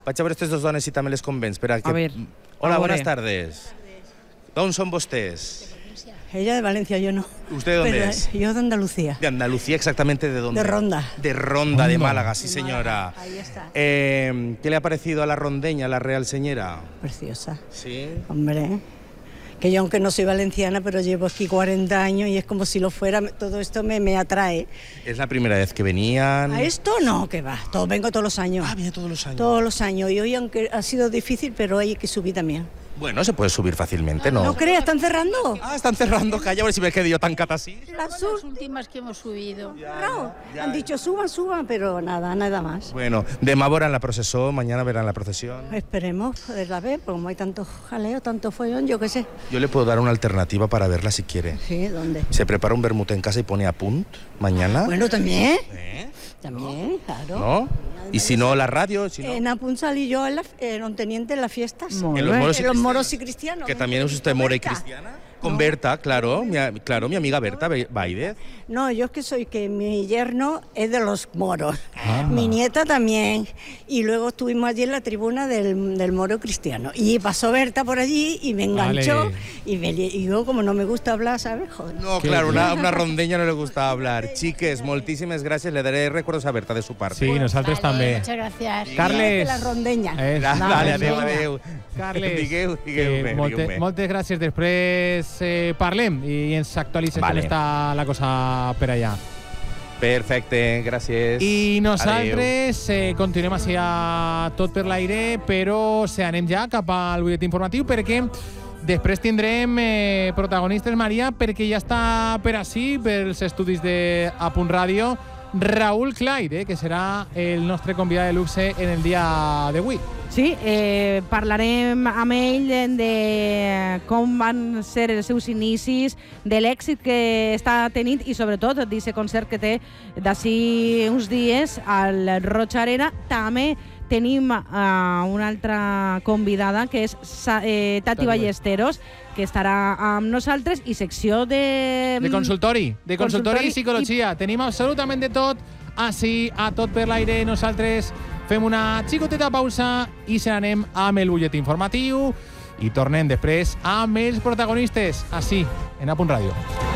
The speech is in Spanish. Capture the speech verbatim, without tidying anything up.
Vaig a veure aquestes dues dones si també les convenç. Espera, que... A ver. Hola, a buenas ver. tardes. ¿Dónde son ustedes? Ella de Valencia, yo no. ¿Usted de dónde Pero, es? Yo de Andalucía. De Andalucía, exactamente de dónde. De Ronda. De Ronda, de Málaga, sí De señora. Málaga, ahí está. Eh, ¿Qué le ha parecido a la rondeña, la Real Señora? Preciosa. Sí. Hombre, que yo aunque no soy valenciana, pero llevo aquí cuarenta años y es como si lo fuera, todo esto me, me atrae. ¿Es la primera vez que venían? A esto no, que va, todo, vengo todos los años. Ah, viene todos los años. Todos los años. Y hoy, aunque ha sido difícil, pero hay que subir también. Bueno, se puede subir fácilmente, ¿no? ¿No crees? ¿Están cerrando? Ah, están cerrando, calla, a ver si me quedo yo tan cata así. Las Son las últimas que hemos subido. cerrado. Han dicho suban, suban, pero nada, nada más. Bueno, demà veurán la procesión, mañana verán la procesión. Esperemos poderla ver, porque como hay tanto jaleo, tanto follón, yo qué sé. Yo le puedo dar una alternativa para verla si quiere. Sí, ¿dónde? Se prepara un vermut en casa y pone a punt mañana. Bueno, también. ¿Eh? También, claro. ¿No? Y si no, la radio, si no... En Apunt salí yo en, la, en Onteniente en las fiestas. Molt En los bé. moros y En los cristianos. moros y cristianos. Que también es usted mora y cristiana. Con Berta, claro, mi, a- claro, mi amiga Berta Be- Baidez. No, yo es que soy que mi yerno es de los moros. Ah. Mi nieta también. Y luego estuvimos allí en la tribuna del, del moro cristiano. Y pasó Berta por allí y me enganchó. Vale. Y, me li- y yo, como no me gusta hablar, ¿sabes? Joder. No, Qué claro, bien. una, una rondeña no le gusta hablar. Chiques, moltíssimes gràcies, le daré recuerdos a Berta de su parte. Sí, nosaltres Vale, també. muchas gracias. Carles. La rondeña. Eh, Ja, no, vale, no. adéu, adéu. Carles, Digueu, digueu que bé, molte, digueu bé. moltes gràcies. Després eh, parlem i ens actualitzes Vale. com està la cosa per allà. Perfecte, gràcies. I Adéu. nosaltres eh, continuem així a tot per l'aire, però se anem ja cap al butlletí informatiu perquè després tindrem eh, protagonistes, Maria, perquè ja està per així, pels estudis de A Punt Ràdio, Raúl Clyde, eh, que serà el nostre convidat de luxe en el dia d'avui. Sí, eh, parlarem amb ell de, de com van ser els seus inicis, de l'èxit que està tenint i sobretot d'aquest concert que té d'ací uns dies al Roig Arena. També tenim uh, una altra convidada que és Sa eh, Tati Tati Ballesteros, que estarà amb nosaltres, i secció de... De consultori, de consultori Consultori i psicologia. Tenim absolutament de tot així a tot per l'aire. Nosaltres fem una xicoteta pausa i se n'anem amb el butlletí informatiu i tornem després amb els protagonistes així, en A Punt Ràdio.